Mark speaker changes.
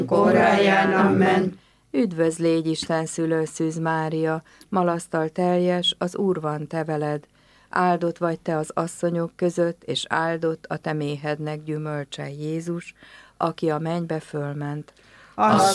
Speaker 1: óráján. Amen.
Speaker 2: Üdvözl, légy Isten szülő Szűz Mária, malasztal teljes, az Úr van te veled. Áldott vagy te az asszonyok között, és áldott a te méhednek gyümölcse Jézus, aki a mennybe fölment.